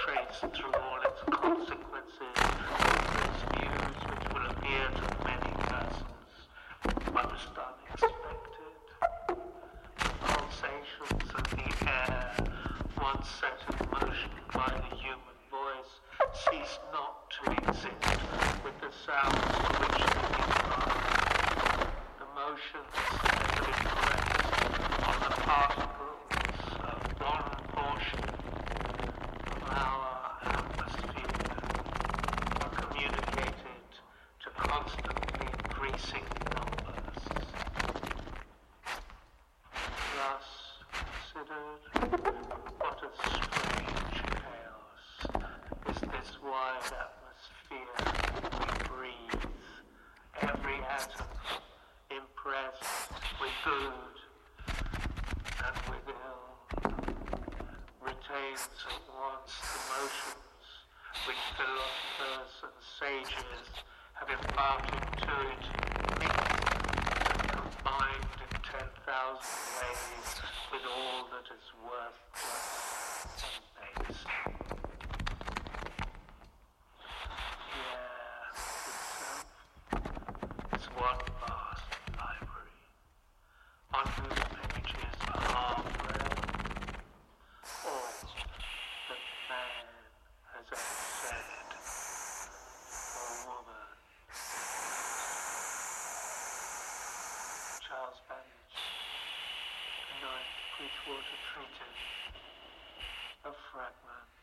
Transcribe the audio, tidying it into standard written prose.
trace through all its consequences, its views which will appear to many persons most unexpected. Pulsations of the air, once set in motion by the human voice, cease not to exist with the sounds to which they give rise. The motions that have been pressed on the particles of one portion of our atmosphere are communicated to constantly increasing numbers. Thus considered, what a strange chaos is this wide atmosphere we breathe, every atom impressed with good and with ill, retains at once the motions which philosophers and sages have imparted to it, mixed and combined in 10,000 ways with all that is worthless and base. The air itself is one vast library, on whose pages are half-read all that man has ever said, or woman. Charles Babbage, The Ninth Bridgewater Treatise, a fragment.